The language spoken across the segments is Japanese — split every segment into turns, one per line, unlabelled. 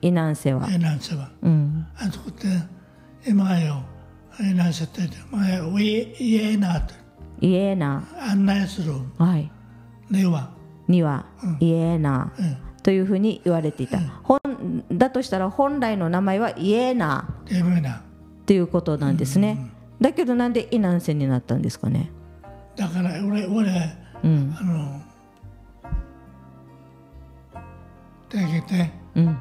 인한세와.
인한세와. 아주 그때 이마요. 인한세 때 마야 이에나.
이에나.
안내스루.
はい。
には。
にはイエナというふうに言われていた。だとしたら本来の名前はイエナっていうことなんですね。だけどなんでイナンセになったんですかね。
だから俺できて、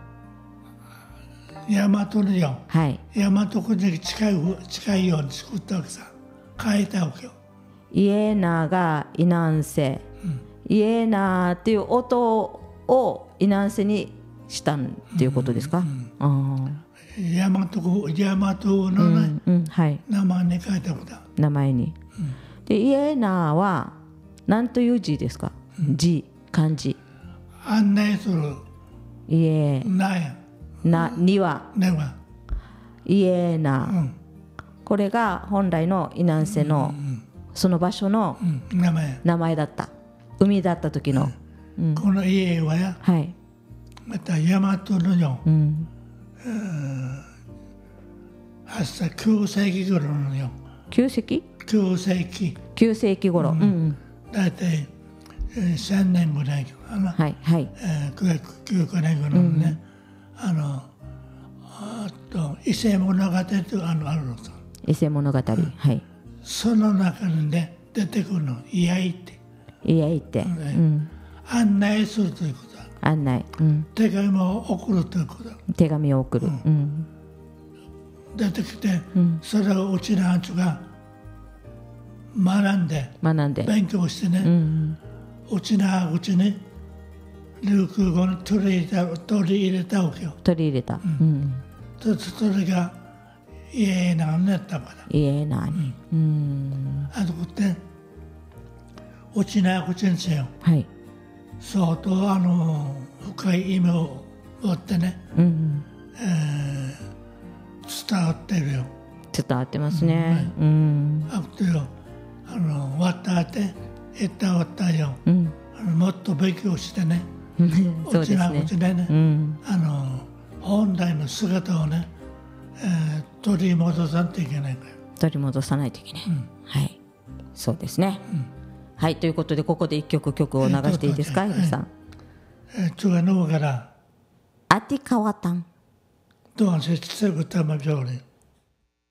大和のよ、大和国に近いように作ったわけさ。変えたわけよ。
イエナがイナンセ、イエナっていう音をイナンセにしたっていうことですか。
大和のね、名前に変えたことだ。
名前に。でイエナは何という字ですか。字、漢字。
案内する。
イエナにはイエナ。これが本来のイナンセのその場所の名前だった。海だった時の。
この家はや、また大和のよ、9世紀頃のよ。
9世紀
?9 世紀。
9世紀頃。
だいたい1000年ぐらい。900年ぐらいのね、伊勢物語とあるのと。
伊勢物語。
その中にね、出てくるの、居合って。
居合って。
案内するということだ。
案内。
手紙を送るということだ。
手紙を送る。
出てきて、それをうちの人が学んで勉強してね、うちに流行語に取り入れたわけよ。
取り入れた。
それが家なんだったから。
家なに。
あとこってうちなこちんせよ。相当深い意味を持ってね、伝わってるよ。
伝わってますね。
あとよ、わったって言ったわったよ。もっと勉強してね、うちなこちでね、本来の姿をね、取り戻さないといけないから。
取り戻さないといけない。はい、そうですね。はい、ということでここで一曲を流していいですか、ヒロさん。
juga nunggu kara.
Ati kawatan.
Tuhan saya sebut nama Jolly.